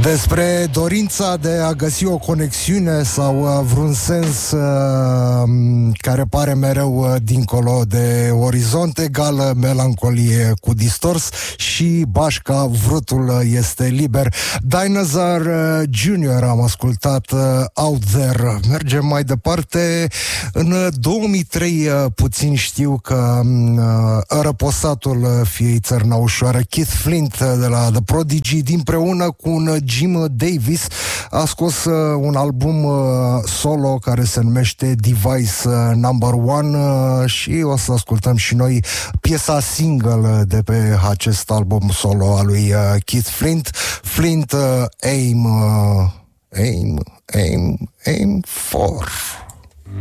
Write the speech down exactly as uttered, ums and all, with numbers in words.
Despre dorința de a găsi o conexiune sau uh, vreun sens uh, care pare mereu uh, dincolo de orizont, egală melancolie cu distors și bașca vrutul este liber. Dinosaur uh, Junior am ascultat uh, Out There. Mergem mai departe. În uh, două mii trei uh, puțin știu că uh, răposatul uh, fiei țărna ușoară Keith Flint uh, de la The Prodigy, împreună cu un Jim Davis, a scos uh, un album uh, solo care se numește Device uh, Number One uh, și o să ascultăm și noi piesa single de pe acest album solo al lui uh, Keith Flint. Flint uh, Aim uh, Aim Aim Aim for